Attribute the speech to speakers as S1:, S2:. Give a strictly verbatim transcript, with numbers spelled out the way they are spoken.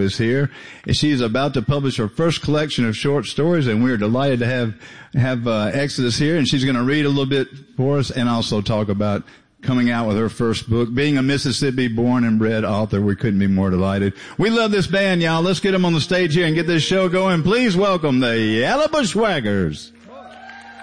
S1: is here. She is about to publish her first collection of short stories, and we're delighted to have have uh, Exodus here, and she's going to read a little bit for us and also talk about coming out with her first book. Being a Mississippi born and bred author, we couldn't be more delighted. We love this band, y'all. Let's get them on the stage here and get this show going. Please welcome the Yellow Bushwhackers.